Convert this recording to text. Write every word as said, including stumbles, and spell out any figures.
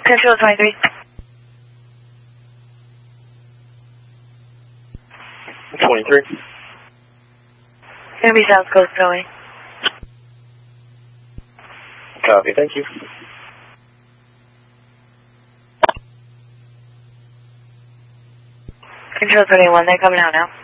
Control twenty-three. twenty-three. Gonna be South Coast going. Copy, thank you. Control twenty-one, they're coming out now.